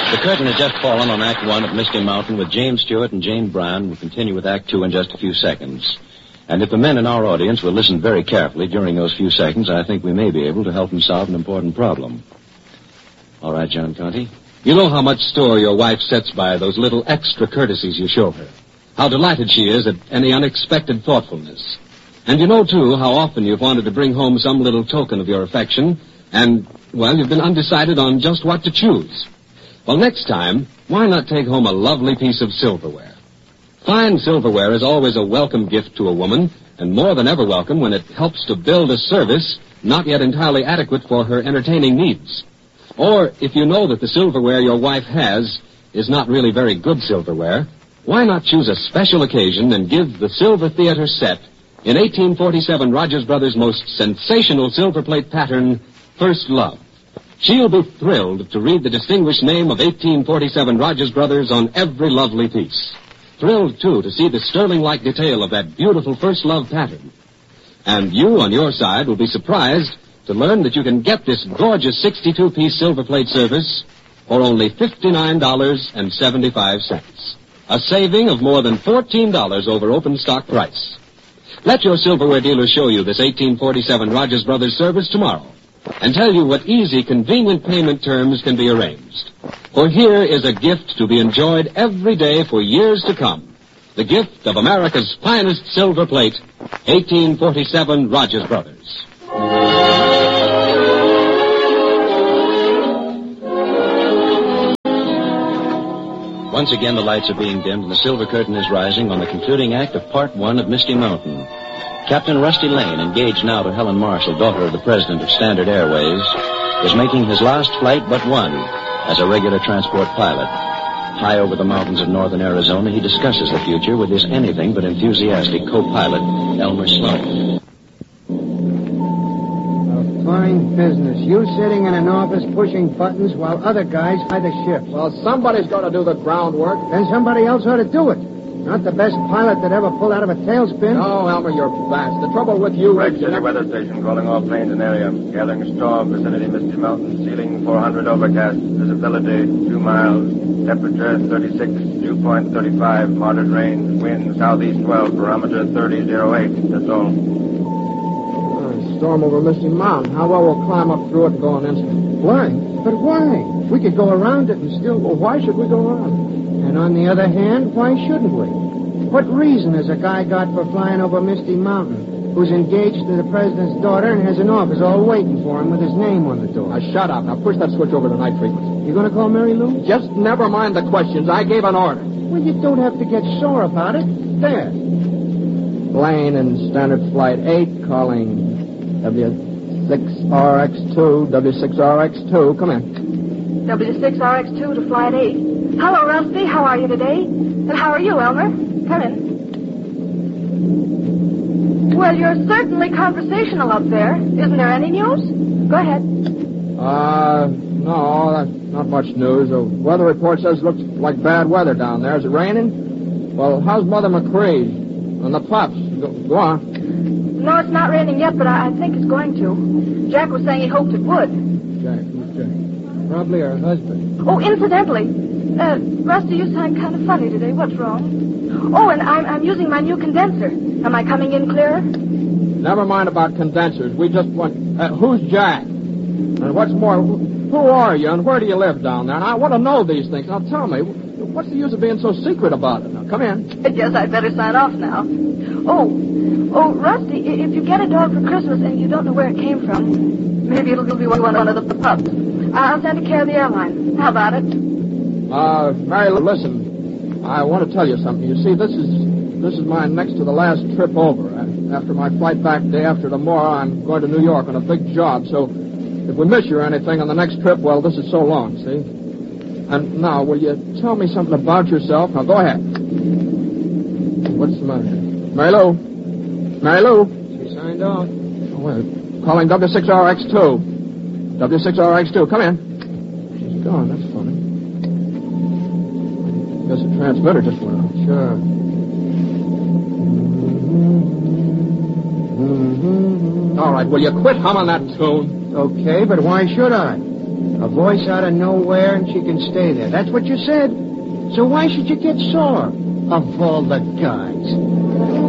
The curtain has just fallen on Act 1 of Misty Mountain with James Stewart and Jane Brown. We'll continue with Act 2 in just a few seconds. And if the men in our audience will listen very carefully during those few seconds, I think we may be able to help them solve an important problem. All right, John Conte. You know how much store your wife sets by those little extra courtesies you show her. How delighted she is at any unexpected thoughtfulness. And you know, too, how often you've wanted to bring home some little token of your affection, and, well, you've been undecided on just what to choose. Well, next time, why not take home a lovely piece of silverware? Fine silverware is always a welcome gift to a woman, and more than ever welcome when it helps to build a service not yet entirely adequate for her entertaining needs. Or, if you know that the silverware your wife has is not really very good silverware, why not choose a special occasion and give the Silver Theater set in 1847 Rogers Brothers' most sensational silver plate pattern, First Love. She'll be thrilled to read the distinguished name of 1847 Rogers Brothers on every lovely piece. Thrilled, too, to see the sterling-like detail of that beautiful First Love pattern. And you, on your side, will be surprised to learn that you can get this gorgeous 62-piece silver plate service for only $59.75. A saving of more than $14 over open stock price. Let your silverware dealer show you this 1847 Rogers Brothers service tomorrow and tell you what easy, convenient payment terms can be arranged. For here is a gift to be enjoyed every day for years to come. The gift of America's finest silver plate, 1847 Rogers Brothers. Once again, the lights are being dimmed and the silver curtain is rising on the concluding act of Part 1 of Misty Mountain. Captain Rusty Lane, engaged now to Helen Marshall, daughter of the president of Standard Airways, is making his last flight but one as a regular transport pilot. High over the mountains of northern Arizona, he discusses the future with his anything but enthusiastic co-pilot, Elmer Sloan. Fine business. You sitting in an office pushing buttons while other guys fly the ship. Well, somebody's got to do the groundwork. Then somebody else ought to do it. Not the best pilot that ever pulled out of a tailspin. No, Elmer, you're fast. The trouble with you Red is... City weather station calling all planes in area. Gathering storm, vicinity Misty Mountain. Ceiling 400 overcast. Visibility 2 miles. Temperature 36. Dew point 35. Moderate rain. Wind southeast 12. Barometer 30.08. That's all. Storm over Misty Mountain. How well we'll climb up through it and go an instant? Why? But why? We could go around it and still... Well, why should we go around? And on the other hand, why shouldn't we? What reason has a guy got for flying over Misty Mountain who's engaged to the president's daughter and has an office all waiting for him with his name on the door? Now, shut up. Now, push that switch over to night frequency. You going to call Mary Lou? Just never mind the questions. I gave an order. Well, you don't have to get sore about it. There. Plane in Standard Flight 8 calling W6RX2. W6RX2. Come in. W6RX2 to Flight 8. Hello, Rusty. How are you today? And how are you, Elmer? Come in. Well, you're certainly conversational up there. Isn't there any news? Go ahead. No, that's not much news. The weather report says it looks like bad weather down there. Is it raining? Well, how's Mother McCree and the pups? Go on. No, it's not raining yet, but I think it's going to. Jack was saying he hoped it would. Jack, who's Jack? Probably her husband. Oh, incidentally, Rusty, you sound kind of funny today. What's wrong? Oh, and I'm using my new condenser. Am I coming in clearer? Never mind about condensers. We just want... who's Jack? And what's more, who are you and where do you live down there? And I want to know these things. Now, tell me, what's the use of being so secret about it? Now, come in. I guess I'd better sign off now. Oh, Rusty, if you get a dog for Christmas and you don't know where it came from, maybe it'll be one of the pups. I'll send it care of the airline. How about it? Mary, listen. I want to tell you something. You see, this is my next to the last trip over. After my flight back day after tomorrow, I'm going to New York on a big job. So if we miss you or anything on the next trip, well, this is so long, see? And now, will you tell me something about yourself? Now, go ahead. What's the matter? Mary Lou? Mary Lou? She signed off. Oh, wait. Calling W6RX2. W6RX2, come in. She's gone, that's funny. Guess the transmitter just went off. Sure. All right, will you quit humming that tune? Okay, but why should I? A voice out of nowhere, and she can stay there. That's what you said. So why should you get sore? Of all the guys.